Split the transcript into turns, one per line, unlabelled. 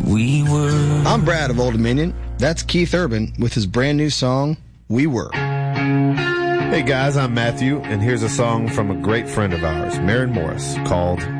We were.
I'm Brad of Old Dominion. That's Keith Urban with his brand new song, We Were.
Hey guys, I'm Matthew, and here's a song from a great friend of ours, Maren Morris, called